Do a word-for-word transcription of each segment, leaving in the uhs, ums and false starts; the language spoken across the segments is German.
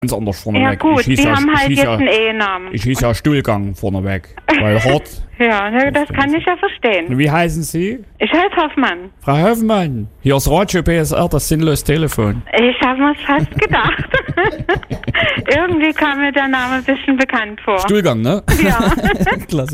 Ganz anders vorneweg. Ja gut, die ja, haben halt jetzt ja, einen Ehenamen. Ich hieß ja Stuhlgang vorneweg. Weil hart. Ja, ne, das kann ich ja verstehen. Wie heißen Sie? Ich heiße Hoffmann. Frau Hoffmann. Hier ist Radio P S R, das sinnlose Telefon. Ich habe mir's fast gedacht. Irgendwie kam mir der Name ein bisschen bekannt vor. Stuhlgang, ne? Ja. Klasse.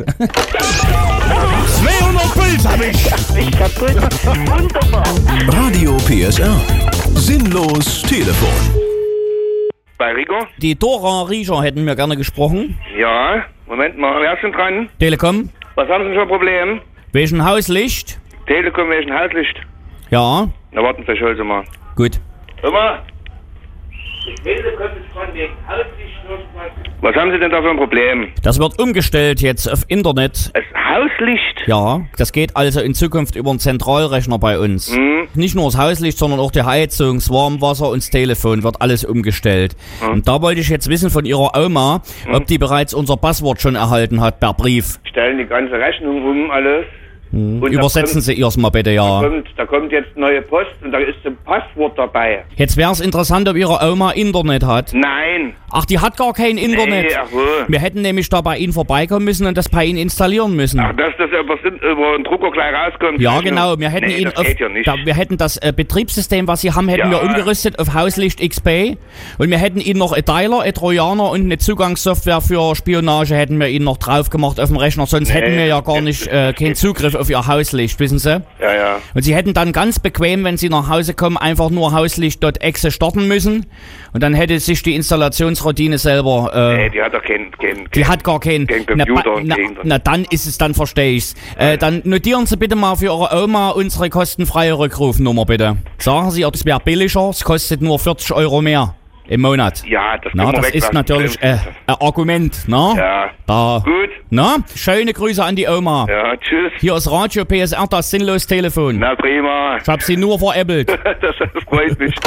zweihundert Puls hab ich. Ich hab wunderbar. Radio P S R. Sinnlos Telefon. Bei Rico? Die Dora Rieger hätten wir gerne gesprochen. Ja, Moment mal, wer ist denn dran? Telekom. Was haben Sie für ein Problem? Welchen Hauslicht? Telekom, welchen Hauslicht? Ja. Na warten Sie, ich hol Sie mal. Gut. Hör mal. Ich will, Sie können von dem Hauslicht irgendwas. Was haben Sie denn da für ein Problem? Das wird umgestellt jetzt auf Internet. Das Hauslicht? Ja, das geht also in Zukunft über einen Zentralrechner bei uns. Hm. Nicht nur das Hauslicht, sondern auch die Heizung, das Warmwasser und das Telefon wird alles umgestellt. Hm. Und da wollte ich jetzt wissen von Ihrer Oma, hm. ob die bereits unser Passwort schon erhalten hat per Brief. Stellen die ganze Rechnung um, alles. Hm. Und Übersetzen kommt, Sie ihrs mal bitte, ja. Da kommt, da kommt jetzt neue Post und da ist ein Passwort dabei. Jetzt wäre es interessant, ob Ihre Oma Internet hat. Nein. Ach, die hat gar kein Internet. Nee, ach so. Wir hätten nämlich da bei Ihnen vorbeikommen müssen und das bei Ihnen installieren müssen. Ach, dass das über, über einen Drucker gleich rauskommt. Ja, genau. Wir hätten nee, ihn das auf, geht ja nicht. da, wir hätten das äh, Betriebssystem, was Sie haben, hätten Ja. wir umgerüstet auf Hauslicht X P und wir hätten Ihnen noch ein Dialer, ein Trojaner und eine Zugangssoftware für Spionage hätten wir Ihnen noch drauf gemacht auf dem Rechner. Sonst Nee, hätten wir ja das gar geht nicht nicht. äh, keinen Zugriff auf Ihr Hauslicht, wissen Sie? Ja, ja. Und Sie hätten dann ganz bequem, wenn Sie nach Hause kommen, einfach nur Hauslicht.exe starten müssen und dann hätte sich die Installationsroutine selber... Äh, Nee, die hat doch keinen... kein, Die hat gar keinen. kein Computer na, und na, kein- na, dann ist es, dann verstehe ich's. Äh, dann notieren Sie bitte mal für Ihre Oma unsere kostenfreie Rückrufnummer, bitte. Sagen Sie, es wäre billiger, es kostet nur vierzig Euro mehr im Monat. Ja, das Na, können wir das ist weglassen. natürlich äh, ein Argument, ne? Ja. Da. Gut. Na, schöne Grüße an die Oma. Ja, tschüss. Hier ist Radio P S R, das sinnlose Telefon. Na prima. Ich hab Sie nur veräppelt. das, das freut mich.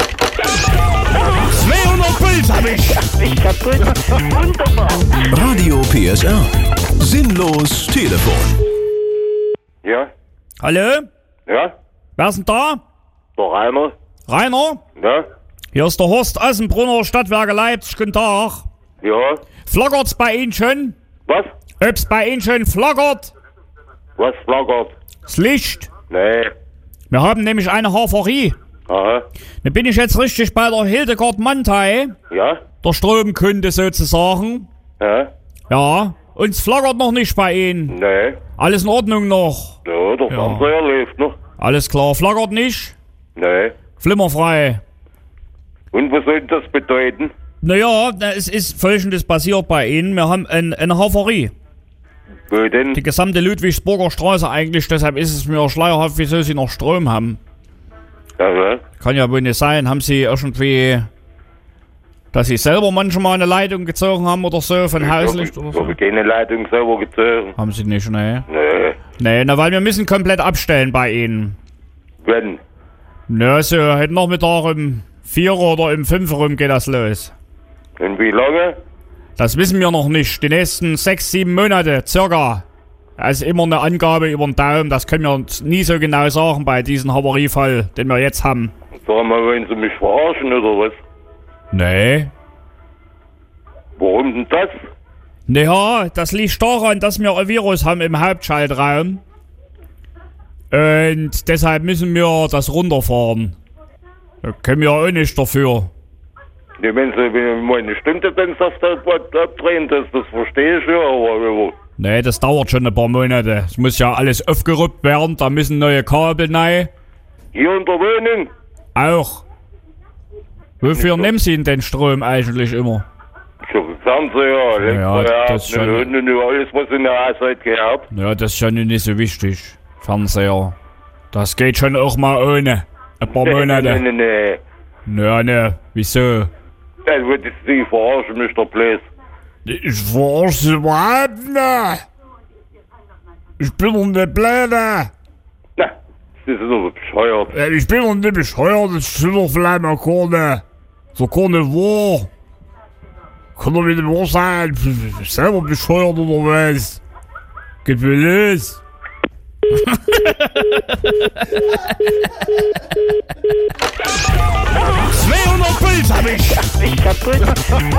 zweihundert Puls hab ich. Ich hab wunderbar. Radio P S R. Sinnlos Telefon. Ja? Hallo? Ja? Wer ist denn da? Der Rainer? Rainer? Ja? Hier ist der Horst Assenbrunner, Stadtwerke Leipzig. Guten Tag. Ja? Flackert's bei Ihnen schon? Was? Ob's bei Ihnen schon flackert? Was flackert? Das Licht. Nee. Wir haben nämlich eine Haferie. Aha. Da bin ich jetzt richtig bei der Hildegard Mantei, Ja? der Stromkunde sozusagen. Ja? Ja, uns flackert noch nicht bei Ihnen. Nee. Alles in Ordnung noch. Ja, der Ja. Fernseher läuft noch. Alles klar, flackert nicht. Nee. Flimmerfrei. Und was soll das bedeuten? Naja, na, es ist Folgendes passiert bei Ihnen. Wir haben ein, eine Haferie. Wo denn? Die gesamte Ludwigsburger Straße eigentlich, deshalb ist es mir schleierhaft, wieso Sie noch Strom haben. Ja, Kann ja wohl nicht sein. Haben Sie irgendwie, dass Sie selber manchmal eine Leitung gezogen haben oder so, von Hauslicht oder Ich so? habe keine Leitung selber gezogen. Haben Sie nicht, ne? Nee. Nee, na, weil wir müssen komplett abstellen bei Ihnen. Wenn? Na, so, heute Nachmittag um vier oder um fünf rum geht das los. Und wie lange? Das wissen wir noch nicht. Die nächsten sechs, sieben Monate, circa. Das ist immer eine Angabe über den Daumen. Das können wir uns nie so genau sagen bei diesem Havariefall, den wir jetzt haben. Sag mal, wollen Sie mich verarschen oder was? Nee. Warum denn das? Naja, das liegt daran, dass wir ein Virus haben im Hauptschaltraum. Und deshalb müssen wir das runterfahren. Da können wir auch nicht dafür. Ja, wenn Sie wenn meine Stunde dann das abdrehen, das, das verstehe ich ja, aber... Nee, das dauert schon ein paar Monate. Es muss ja alles aufgerüppt werden, da müssen neue Kabel rein. Hier in der Wohnung? Auch. Wofür nehmen Sie denn den Strom eigentlich immer? Für Fernseher, Ja, Elektroherd, das ist schon- und, und alles, was in der Haushalt gehört. Ja, das ist ja nun nicht so wichtig. Fernseher. Das geht schon auch mal ohne. Ein paar Nee, Monate. nee, nee. Ja, ne, wieso? Das würde Sie verarschen, Mister Blaze. Ich verarsche überhaupt nicht. Ich bin doch nicht blöde. Na, das ist doch bescheuert. Ich bin doch nicht bescheuert, das stimmt doch vielleicht mal gar nicht. So gar nicht wahr. Kann doch nicht wahr sein. Ich bin selber bescheuert oder was? Geht mir los. zweihundert Pilz hab ich. Ich kaputt.